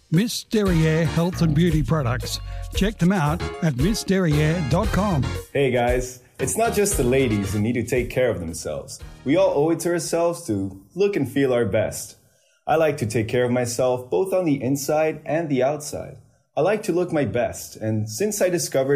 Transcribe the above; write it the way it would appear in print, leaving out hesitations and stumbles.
Miss Derriere Health and Beauty Products. Check them out at missderriere.com. Hey guys, it's not just the ladies who need to take care of themselves. We all owe it to ourselves to look and feel our best. I like to take care of myself both on the inside and the outside. I like to look my best, and since I discovered